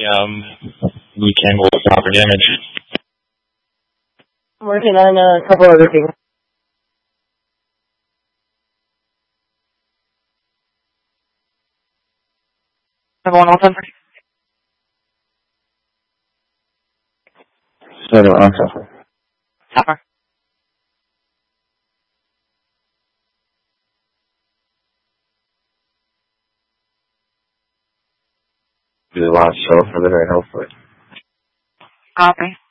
we can hold proper damage. I'm working on a couple other things. Everyone else on? Suffer. Do the last show for the very hopefully. Copy.